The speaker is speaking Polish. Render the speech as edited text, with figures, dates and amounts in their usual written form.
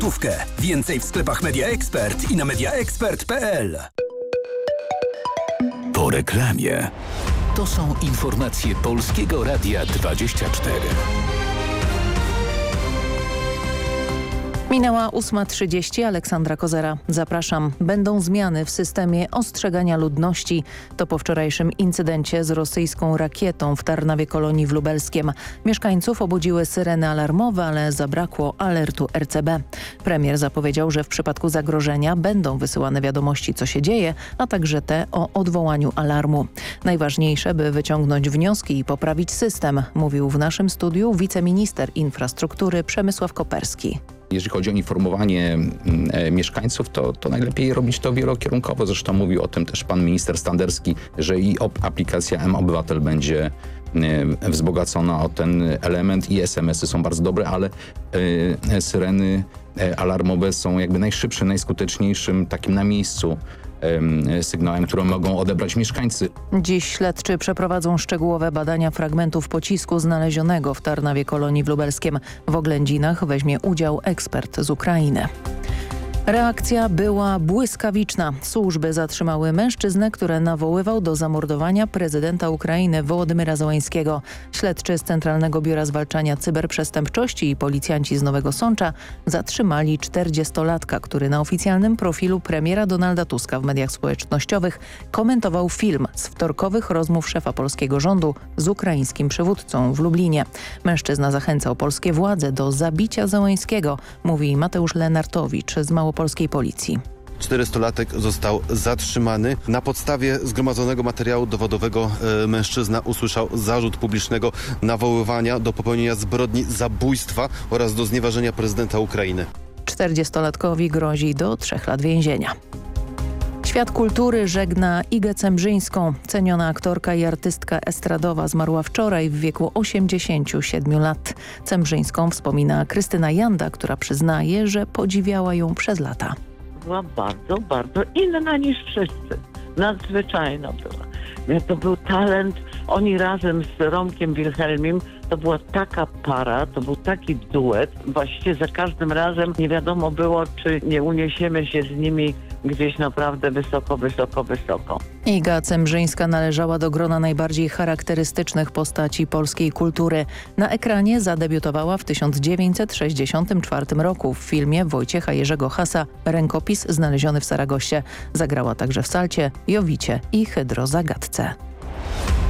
złotówkę. Więcej w sklepach Media Expert i na mediaexpert.pl. Po reklamie. To są informacje Polskiego Radia 24. Minęła 8:30, Aleksandra Kozera. Zapraszam. Będą zmiany w systemie ostrzegania ludności. To po wczorajszym incydencie z rosyjską rakietą w Tarnawie Kolonii w Lubelskiem. Mieszkańców obudziły syreny alarmowe, ale zabrakło alertu RCB. Premier zapowiedział, że w przypadku zagrożenia będą wysyłane wiadomości, co się dzieje, a także te o odwołaniu alarmu. Najważniejsze, by wyciągnąć wnioski i poprawić system, mówił w naszym studiu wiceminister infrastruktury Przemysław Koperski. Jeżeli chodzi o informowanie mieszkańców, to najlepiej robić to wielokierunkowo. Zresztą mówił o tym też pan minister Standerski, że i aplikacja mObywatel będzie wzbogacona o ten element i SMS-y są bardzo dobre, ale syreny alarmowe są jakby najszybszym, najskuteczniejszym takim na miejscu sygnałem, które mogą odebrać mieszkańcy. Dziś śledczy przeprowadzą szczegółowe badania fragmentów pocisku znalezionego w Tarnawie Kolonii w Lubelskiem. W oględzinach weźmie udział ekspert z Ukrainy. Reakcja była błyskawiczna. Służby zatrzymały mężczyznę, który nawoływał do zamordowania prezydenta Ukrainy Wołodymyra Zełańskiego. Śledczy z Centralnego Biura Zwalczania Cyberprzestępczości i policjanci z Nowego Sącza zatrzymali 40-latka, który na oficjalnym profilu premiera Donalda Tuska w mediach społecznościowych komentował film z wtorkowych rozmów szefa polskiego rządu z ukraińskim przywódcą w Lublinie. Mężczyzna zachęcał polskie władze do zabicia Zełańskiego, mówi Mateusz Lenartowicz z małopolskiej policji. 40-latek został zatrzymany. Na podstawie zgromadzonego materiału dowodowego mężczyzna usłyszał zarzut publicznego nawoływania do popełnienia zbrodni zabójstwa oraz do znieważenia prezydenta Ukrainy. 40-latkowi grozi do 3 lat więzienia. Świat kultury żegna Igę Cembrzyńską. Ceniona aktorka i artystka estradowa zmarła wczoraj w wieku 87 lat. Cembrzyńską wspomina Krystyna Janda, która przyznaje, że podziwiała ją przez lata. Była bardzo, bardzo inna niż wszyscy. Nadzwyczajna była. To był talent. Oni razem z Romkiem Wilhelmim, to była taka para, to był taki duet. Właściwie za każdym razem nie wiadomo było, czy nie uniesiemy się z nimi gdzieś naprawdę wysoko, wysoko, wysoko. Iga Cembrzyńska należała do grona najbardziej charakterystycznych postaci polskiej kultury. Na ekranie zadebiutowała w 1964 roku w filmie Wojciecha Jerzego Hasa Rękopis znaleziony w Saragosie. Zagrała także w Salcie, Jowicie i Hydrozagadce.